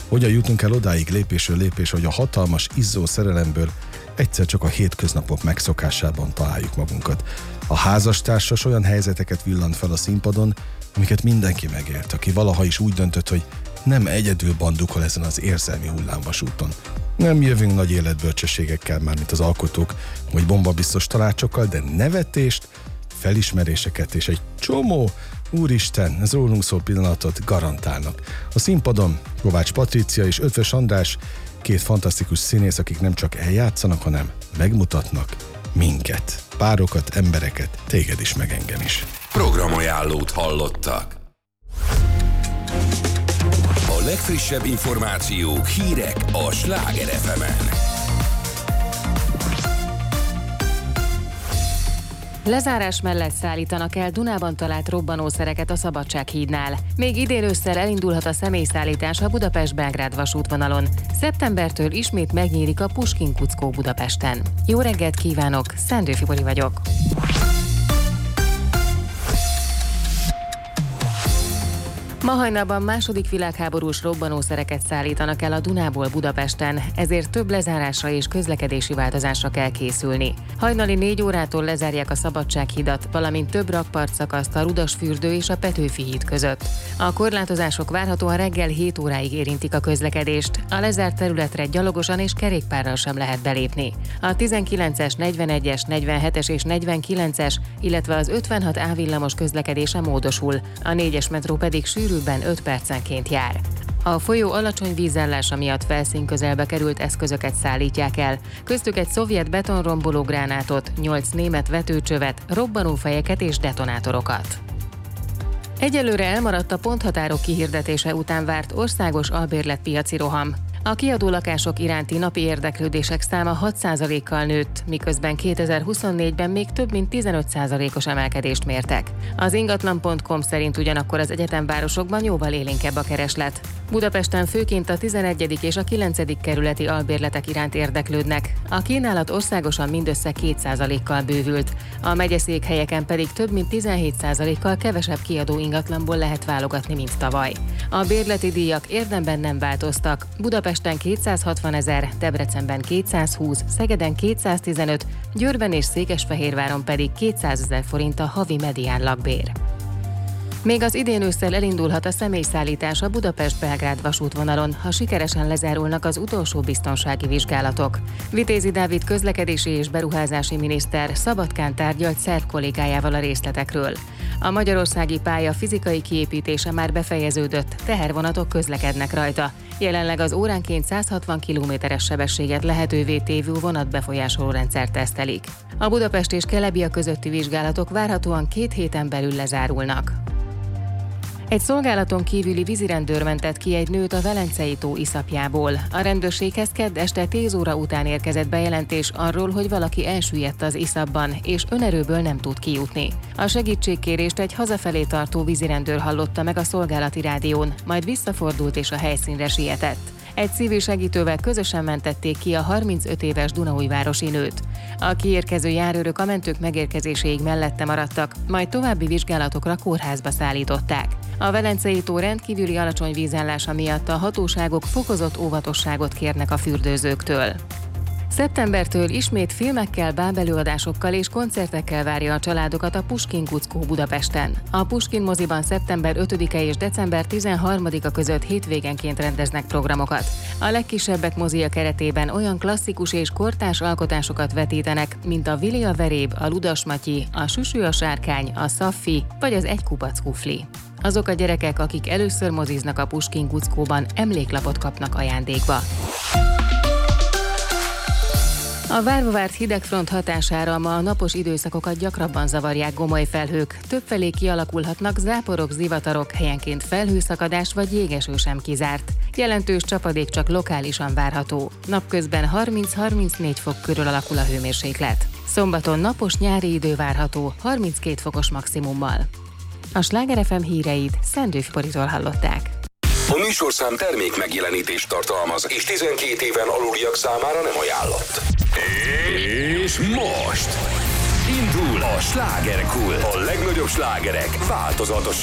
Hogyan jutunk el odáig lépésről lépés, hogy a hatalmas, izzó szerelemből egyszer csak a hétköznapok megszokásában találjuk magunkat. A házastársas olyan helyzeteket villant fel a színpadon, amiket mindenki megélt, aki valaha is úgy döntött, hogy nem egyedül bandukol ezen az érzelmi hullámvasúton. Nem jövünk nagy életbölcsességekkel, mármint az alkotók, vagy bombabiztos tanácsokkal, de nevetést, felismeréseket és egy csomó, úristen, ez rólunk szól pillanatot garantálnak. A színpadon Kovács Patrícia és Ötvös András, két fantasztikus színész, akik nem csak eljátszanak, hanem megmutatnak minket, párokat, embereket, téged is, meg engem is. Programajánlót hallottak. A legfrissebb információk, hírek a Sláger FM-en. Lezárás mellett szállítanak el Dunában talált robbanószereket a Szabadsághídnál. Még idén ősszel elindulhat a személyszállítás a Budapest-Belgrád vasútvonalon. Szeptembertől ismét megnyílik a Puskyn-Kuckó Budapesten. Jó reggelt kívánok, Szendő Fibori vagyok. Ma hajnalban második világháborús robbanószereket szállítanak el a Dunából Budapesten, ezért több lezárásra és közlekedési változásra kell készülni. Hajnali 4 órától lezárják a Szabadsághidat, valamint több rakpartszakaszt a Rudasfürdő és a Petőfi híd között. A korlátozások várhatóan reggel 7 óráig érintik a közlekedést. A lezárt területre gyalogosan és kerékpárral sem lehet belépni. A 19-es, 41-es, 47-es és 49-es, illetve az 56A villamos közlekedése módosul, a 4-es metró pedig sűrű 5 percenként jár. A folyó alacsony vízállása miatt felszínközelbe került eszközöket szállítják el, köztük egy szovjet betonromboló gránátot, 8 német vetőcsövet, robbanófejeket és detonátorokat. Egyelőre elmaradt a ponthatárok kihirdetése után várt országos albérletpiaci roham. A kiadó lakások iránti napi érdeklődések száma 6%-kal nőtt, miközben 2024-ben még több mint 15%-os emelkedést mértek. Az ingatlan.com szerint ugyanakkor az egyetemvárosokban jóval élénkebb a kereslet. Budapesten főként a 11. és a 9. kerületi albérletek iránt érdeklődnek. A kínálat országosan mindössze 2%-kal bővült, a megyeszékhelyeken pedig több mint 17%-kal kevesebb kiadó ingatlanból lehet válogatni, mint tavaly. A bérleti díjak érdemben nem változtak. Budapesten 260 000, Debrecenben 220, Szegeden 215, Győrben és Székesfehérváron pedig 200 000 forint a havi medián lakbér. Még az idén ősszel elindulhat a személyszállítás a Budapest-Belgrád vasútvonalon, ha sikeresen lezárulnak az utolsó biztonsági vizsgálatok. Vitézi Dávid közlekedési és beruházási miniszter Szabadkán tárgyalt szerb kollégájával a részletekről. A magyarországi pálya fizikai kiépítése már befejeződött, tehervonatok közlekednek rajta. Jelenleg az óránként 160 km-es sebességet lehetővé tévő vonatbefolyásoló rendszert tesztelik. A Budapest és Kelebia közötti vizsgálatok várhatóan 2 héten belül lezárulnak. Egy szolgálaton kívüli vízirendőr mentett ki egy nőt a Velencei tó iszapjából. A rendőrséghez kedd este 10 óra után érkezett bejelentés arról, hogy valaki elsüllyedt az iszapban, és önerőből nem tud kijutni. A segítségkérést egy hazafelé tartó vízirendőr hallotta meg a szolgálati rádión, majd visszafordult és a helyszínre sietett. Egy civil segítővel közösen mentették ki a 35 éves dunaújvárosi nőt. A kiérkező járőrök a mentők megérkezéséig mellette maradtak, majd további vizsgálatokra kórházba szállították. A Velencei tó rendkívüli alacsony vízállása miatt a hatóságok fokozott óvatosságot kérnek a fürdőzőktől. Szeptembertől ismét filmekkel, bábelőadásokkal és koncertekkel várja a családokat a Puskyn-Kuckó Budapesten. A Puskyn moziban szeptember 5-e és december 13-a között hétvégenként rendeznek programokat. A legkisebbek mozia keretében olyan klasszikus és kortárs alkotásokat vetítenek, mint a Vili a veréb, a Ludas Matyi, a Süsű a sárkány, a Szaffi vagy az Egy kupac kufli. Azok a gyerekek, akik először moziznak a Puskyn-Kuckóban, emléklapot kapnak ajándékba. A várva várt hidegfront hatására ma a napos időszakokat gyakrabban zavarják gomoly felhők. Többfelé kialakulhatnak záporok, zivatarok, helyenként felhőszakadás vagy jégeső sem kizárt. Jelentős csapadék csak lokálisan várható. Napközben 30-34 fok körül alakul a hőmérséklet. Szombaton napos nyári idő várható, 32 fokos maximummal. A Sláger FM híreit Szendő Fiboritól hallották. A műsorszám termék megjelenítést tartalmaz, és 12 éven aluliak számára nem ajánlott. És most indul a Slágerkult. A legnagyobb slágerek változatos